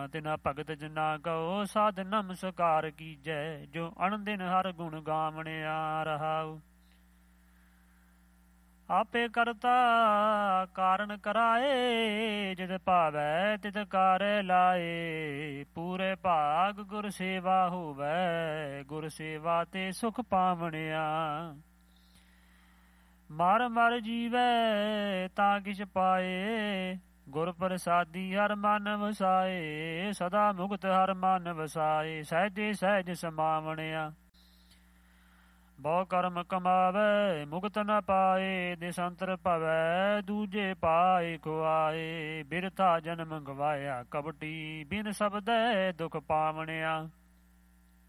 ਤਿਨਾ ਭਗਤ ਜਨਾ ਕਉ ਸਾਧ ਨਮਸਕਾਰ ਕੀਜੈ। ਜੋ ਅਣਦਿਨ ਹਰ ਗੁਣ ਗਾਵਣਿਆ ਰਹਾਉ। ਆਪੇ ਕਰਤਾ ਕਾਰਨ ਕਰਾਏ ਜਿਤ ਭਾਵੈ ਤਿਤ ਕਾਰੈ ਲਾਏ। ਪੂਰੇ ਭਾਗ ਗੁਰ ਸੇਵਾ ਹੋਵੈ ਗੁਰ ਸੇਵਾ ਤੇ ਸੁਖ ਪਾਵਣਿਆ। ਮਰ ਮਰ ਜੀਵੈ ਤਾਂ ਕਿਛ ਪਾਏ ਗੁਰ ਪ੍ਰਸਾਦੀ ਹਰ ਮਨ ਵਸਾਏ। ਸਦਾ ਮੁਕਤ ਹਰ ਮਨ ਵਸਾਏ ਸਹਿਜੇ ਸਹਿਜ ਸਮਾਵਣਿਆ। ਬਹੁ ਕਰਮ ਕਮਾਵੈ ਮੁਕਤ ਨ ਪਾਏ ਦੇਸੰਤਰ ਭਵੈ ਦੂਜੇ ਪਾਏ ਖੁਆਏ। ਬਿਰਥਾ ਜਨਮ ਗਵਾਇਆ ਕਪਟੀ ਬਿਨ ਸ਼ਬਦੈ ਦੁਖ ਪਾਵਣਿਆ।